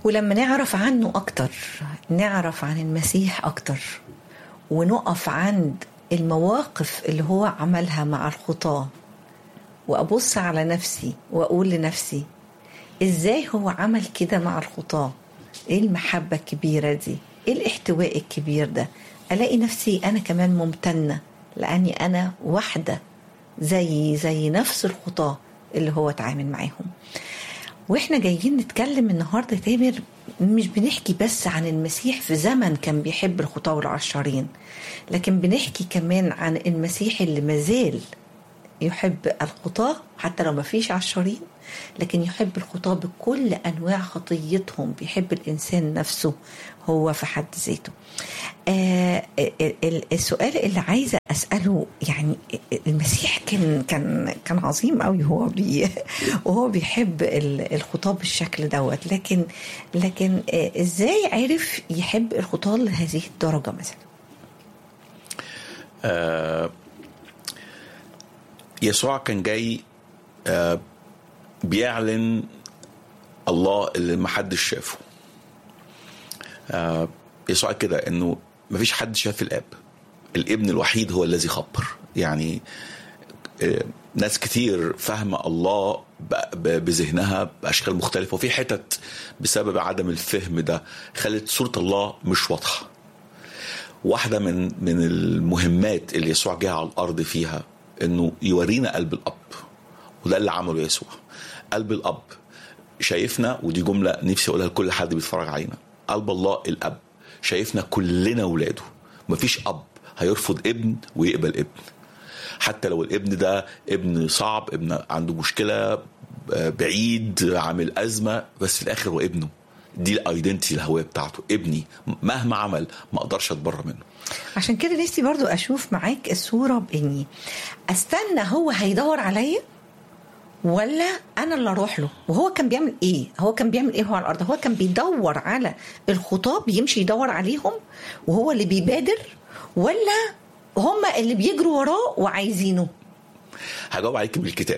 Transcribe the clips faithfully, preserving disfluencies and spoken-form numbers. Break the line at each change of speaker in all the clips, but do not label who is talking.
ولما نعرف عنه أكتر، نعرف عن المسيح أكتر، ونقف عند المواقف اللي هو عملها مع الخطاة، وأبص على نفسي وأقول لنفسي إزاي هو عمل كده مع الخطاة، إيه المحبة الكبيرة دي، إيه الاحتواء الكبير ده، ألاقي نفسي أنا كمان ممتنة، لأني أنا واحدة زي زي نفس الخطاة اللي هو اتعامل معاهم. وإحنا جايين نتكلم النهاردة تامر، مش بنحكي بس عن المسيح في زمن كان بيحب الخطاة والعشارين، لكن بنحكي كمان عن المسيح اللي مازال يحب الخطاة حتى لو ما فيش عشارين، لكن يحب الخطاة بكل أنواع خطيتهم، بيحب الإنسان نفسه هو في حد ذاته. آه السؤال اللي عايزة أسأله، يعني المسيح كان كان كان عظيم قوي هو بي وهو بيحب الخطاة بالشكل دوت، لكن لكن آه إزاي عرف يحب الخطاة لهذه الدرجة مثلا؟
آه يسوع كان جاي آه بيعلن الله اللي محدش شافه. آه يسوع كده انه مفيش حد شاف الاب، الابن الوحيد هو الذي خبر. يعني آه ناس كتير فاهمة الله بذهنها بأشكال مختلفة، وفي حتت بسبب عدم الفهم ده خلت صورة الله مش واضحة. واحدة من من المهمات اللي يسوع جاء على الأرض فيها انه يورينا قلب الاب، وده اللي عمله يسوع. قلب الاب شايفنا، ودي جمله نفسي اقولها لكل حد بيتفرج علينا، قلب الله الاب شايفنا كلنا ولاده. مفيش اب هيرفض ابن ويقبل ابن، حتى لو الابن ده ابن صعب، ابن عنده مشكله، بعيد، عامل ازمه، بس في الاخر هو ابنه. دي الايدنتي الهويه بتاعته، ابني مهما عمل ما اقدرش اتبرى منه.
عشان كده نفسي برضو اشوف معاك الصوره، باني استنى هو هيدور عليا ولا انا اللي اروح له. وهو كان بيعمل ايه؟ هو كان بيعمل ايه هو على الارض؟ هو كان بيدور على الخطاه، بيمشي يدور عليهم وهو اللي بيبادر، ولا هم اللي بيجروا وراه وعايزينه؟
هجاوب عليك بالكتاب.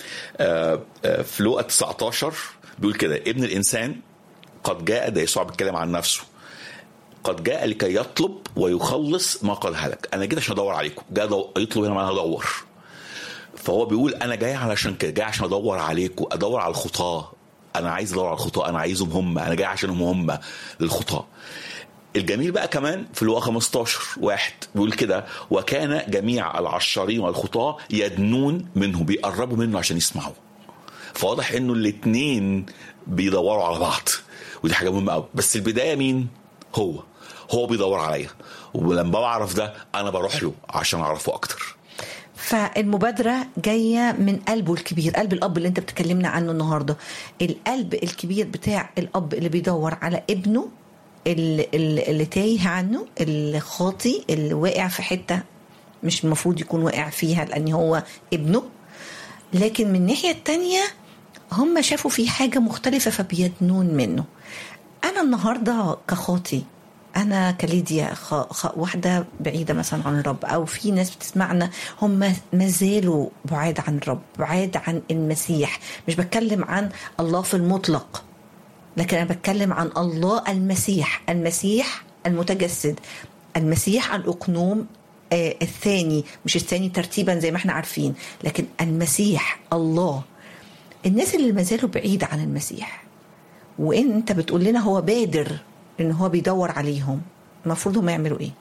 في لوقا تسعتاشر بيقول كده: ابن الانسان قد جاء، ده يسوع بيتكلم عن نفسه، قد جاء لكي يطلب ويخلص ما قد هلك. انا جيت عشان ادور عليكم، جاي يطلب هنا معناها ادور. فهو بيقول انا جاي علشان كده، جاي عشان ادور عليكم، ادور على الخطاه. انا عايز ادور على الخطاه، انا عايزهم هم، انا جاي عشانهم هم للخطاه. الجميل بقى كمان في لوقا خمستاشر واحد بيقول كده: وكان جميع العشارين والخطاه يدنون منه، بيقربوا منه عشان يسمعوا. فواضح انه الاثنين بيدوروا على بعض، ودي حاجه مهمه قوي. بس البدايه مين؟ هو هو بيدور عليا، ولما بعرف ده انا بروح له عشان اعرفه اكتر.
فالمبادرة جاية من قلبه الكبير، قلب الأب اللي انت بتكلمنا عنه النهاردة، القلب الكبير بتاع الأب اللي بيدور على ابنه اللي, اللي تايه عنه، اللي خاطي، اللي واقع في حتة مش المفروض يكون واقع فيها لأن هو ابنه. لكن من الناحية التانية هم شافوا فيه حاجة مختلفة فبيدنون منه. أنا النهاردة كخاطي، أنا كليديا خ... خ... واحدة بعيدة مثلا عن الرب، أو في ناس بتسمعنا هم مازالوا بعاد عن الرب، بعاد عن المسيح. مش بتكلم عن الله في المطلق، لكن أنا بتكلم عن الله المسيح، المسيح المتجسد، المسيح الأقنوم آه الثاني، مش الثاني ترتيبا زي ما احنا عارفين، لكن المسيح الله. الناس اللي مازالوا بعيدة عن المسيح، وإن أنت بتقول لنا هو بادر إن هو بيدور عليهم، المفروض هم يعملوا إيه؟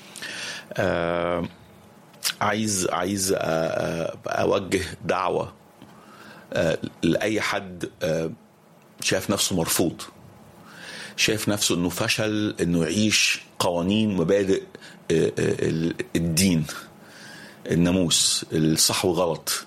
آه عايز عايز آه أوجه دعوة آه لأي حد آه شايف نفسه مرفوض، شايف نفسه إنه فشل إنه يعيش قوانين مبادئ آه آه الدين، الناموس، الصح وغلط،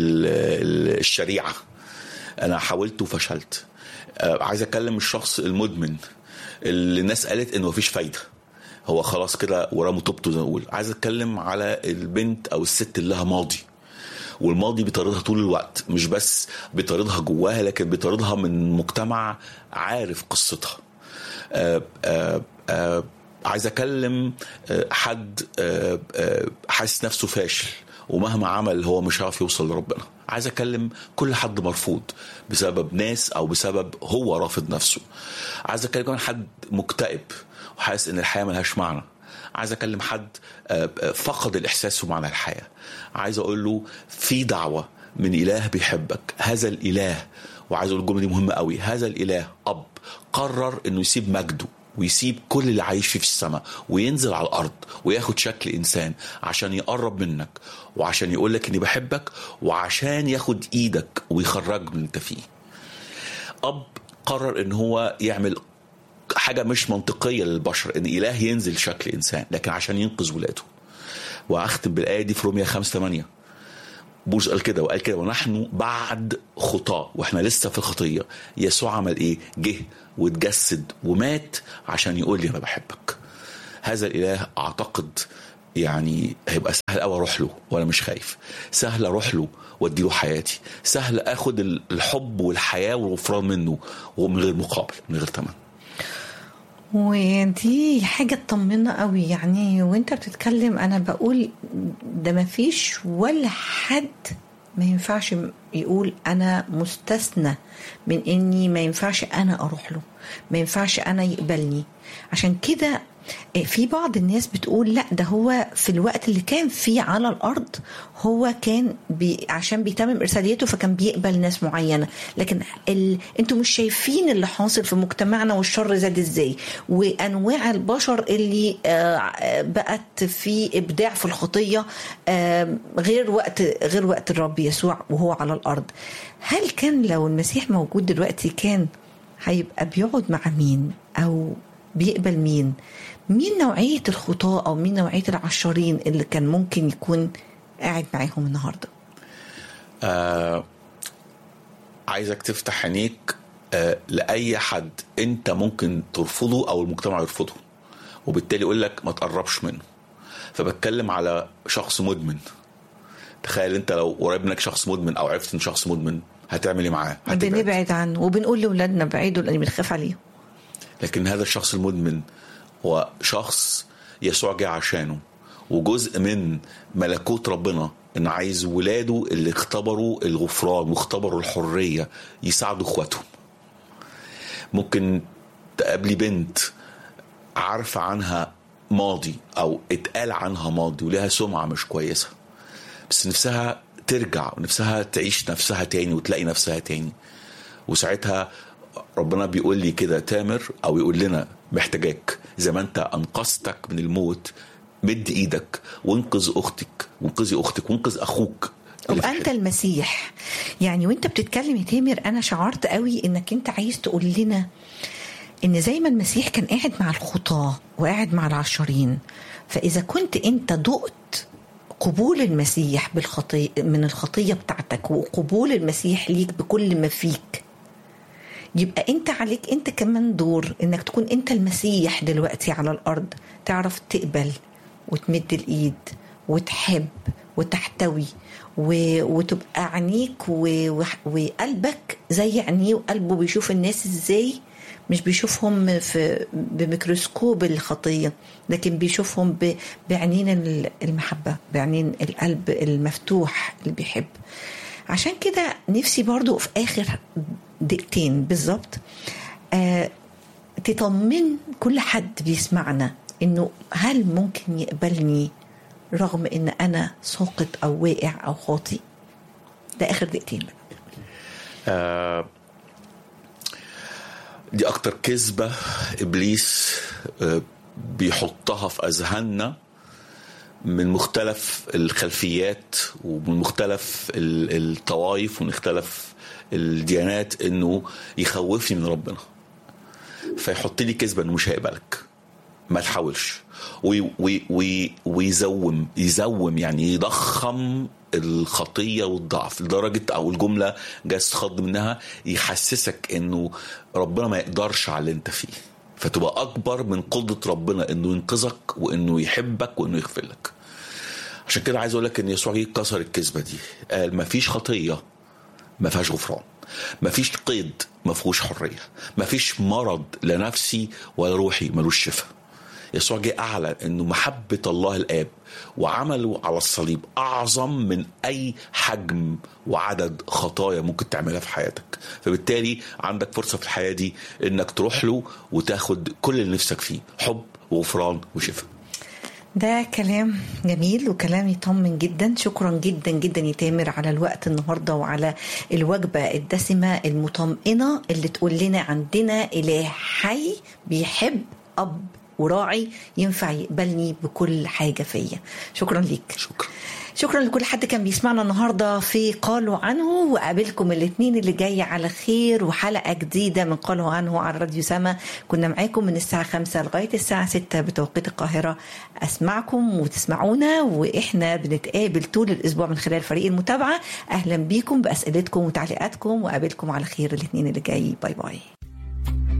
الشريعة. أنا حاولت وفشلت. آه عايز أكلم الشخص المدمن اللي الناس قالت إنه مفيش فايدة، هو خلاص كده ورامه طبطه زي ما نقول. عايز أتكلم على البنت أو الست اللي لها ماضي، والماضي بيطاردها طول الوقت، مش بس بيطاردها جواها لكن بيطاردها من مجتمع عارف قصتها. آه آه آه عايز أكلم آه حد آه آه حاسس نفسه فاشل، ومهما عمل هو مش عارف يوصل لربنا. عايز اكلم كل حد مرفوض بسبب ناس او بسبب هو رافض نفسه. عايز اكلم كمان حد مكتئب وحاسس ان الحياه ملهاش معنى. عايز اكلم حد فقد الاحساس بمعنى الحياه. عايز اقول له في دعوه من اله بيحبك. هذا الاله، وعايز اقول الجمله دي مهمه قوي، هذا الاله اب قرر انه يسيب مجده ويسيب كل اللي عايش فيه في السماء وينزل على الارض وياخد شكل انسان عشان يقرب منك وعشان يقولك اني بحبك وعشان ياخد ايدك ويخرج من اللي انت فيه. اب قرر ان هو يعمل حاجه مش منطقيه للبشر، ان اله ينزل شكل انسان لكن عشان ينقذ ولاده. واختم بالايه دي في رومية خمسة ثمانية. بولس قال كده وقال كده ونحن بعد خطاه واحنا لسه في الخطيه يسوع عمل ايه؟ جه واتجسد ومات عشان يقول لي انا بحبك. هذا الاله اعتقد يعني هيبقى سهل قوي اروح له وانا مش خايف، سهل اروح له وادي له حياتي، سهل اخد الحب والحياه والغفران منه ومن غير مقابل، من غير ثمن.
ودي حاجة تطمنا قوي يعني. وانت بتتكلم انا بقول ده ما فيش ولا حد ما ينفعش يقول انا مستثنى من اني ما ينفعش انا اروح له، ما ينفعش انا يقبلني. عشان كده في بعض الناس بتقول لا ده هو في الوقت اللي كان فيه على الارض هو كان بي عشان بيتمم ارساليته فكان بيقبل ناس معينه، لكن ال... انتوا مش شايفين اللي حاصل في مجتمعنا والشر زاد ازاي، وانواع البشر اللي آه بقت في ابداع في الخطيه آه غير وقت غير وقت الرب يسوع وهو على الارض. هل كان لو المسيح موجود دلوقتي كان هيبقى بيقعد مع مين او بيقبل مين؟ مين نوعية الخطاة أو مين نوعية العشرين اللي كان ممكن يكون قاعد معاهم النهاردة؟
آه عايزك تفتح عينيك آه لأي حد أنت ممكن ترفضه أو المجتمع يرفضه وبالتالي يقول لك ما تقربش منه. فبتكلم على شخص مدمن. تخيل أنت لو قريب منك شخص مدمن أو عرفت إن شخص مدمن هتعمل إيه معاه؟
بنبعد عنه وبنقول لأولادنا بعيدوا لأن بنخاف عليه.
لكن هذا الشخص المدمن هو شخص يسوع جاء عشانه، وجزء من ملكوت ربنا ان عايز ولاده اللي اختبروا الغفران واختبروا الحرية يساعدوا اخواتهم. ممكن تقابلي بنت عارفة عنها ماضي او اتقال عنها ماضي ولها سمعة مش كويسة، بس نفسها ترجع ونفسها تعيش نفسها تاني وتلاقي نفسها تاني. وساعتها ربنا بيقول لي كده تامر او يقول لنا محتاجاك زي ما انت انقذتك من الموت، مد ايدك وانقذ اختك وانقذي اختك وانقذ اخوك.
وانت المسيح يعني. وانت بتتكلم يا تامر انا شعرت قوي انك انت عايز تقول لنا ان زي ما المسيح كان قاعد مع الخطاة وقاعد مع العشرين، فاذا كنت انت دقت قبول المسيح بالخطية من الخطية بتاعتك وقبول المسيح ليك بكل ما فيك، يبقى انت عليك انت كمان دور انك تكون انت المسيح دلوقتي على الارض، تعرف تقبل وتمد الايد وتحب وتحتوي وتبقى عينيك وقلبك زي عينيه وقلبه بيشوف الناس ازاي، مش بيشوفهم في بميكروسكوب الخطية لكن بيشوفهم بعينين المحبة، بعينين القلب المفتوح اللي بيحب. عشان كده نفسي برضو في آخر دقيقتين بالظبط آه تطمن كل حد بيسمعنا انه هل ممكن يقبلني رغم ان انا ساقط او واقع او خاطي؟ ده اخر دقيقتين بقى.
آه دي اكتر كذبة ابليس آه بيحطها في اذهاننا من مختلف الخلفيات ومن مختلف الطوائف ومن مختلف الديانات، انه يخوفني من ربنا فيحط لي كذبه انه مش هيقبلك ما تحاولش، وي وي وي ويزوم يزوم يعني يضخم الخطيه والضعف لدرجه او الجمله جاست خض منها يحسسك انه ربنا ما يقدرش على اللي انت فيه، فتبقى اكبر من قدره ربنا انه ينقذك وانه يحبك وانه يغفر لك. عشان كده عايز اقول لك ان يسوع كسر الكذبه دي، قال ما فيش خطيه ما فيهاش غفران، ما فيش قيد ما فيهوش حريه، ما فيش مرض لا نفسي ولا روحي ملوش شفاء. يسوع جه أعلن أنه محبة الله الآب وعمله على الصليب أعظم من أي حجم وعدد خطايا ممكن تعملها في حياتك. فبالتالي عندك فرصة في الحياة دي أنك تروح له وتاخد كل اللي نفسك فيه، حب وغفران وشفاء.
ده كلام جميل وكلام يطمن جدا. شكرا جدا جدا يا تامر على الوقت النهاردة وعلى الوجبة الدسمة المطمئنة اللي تقول لنا عندنا إله حي بيحب، أب وراعي ينفع يقبلني بكل حاجة فيا. شكرا ليك.
شكرا.
شكرا لكل حد كان بيسمعنا النهاردة في قالوا عنه، وقابلكم الاثنين اللي جاي على خير وحلقة جديدة من قالوا عنه على راديو سما. كنا معاكم من الساعة خمسة لغاية الساعة ستة بتوقيت القاهرة. أسمعكم وتسمعونا، وإحنا بنتقابل طول الأسبوع من خلال فريق المتابعة. أهلا بيكم بأسئلتكم وتعليقاتكم، وقابلكم على خير الاثنين اللي جاي. باي باي.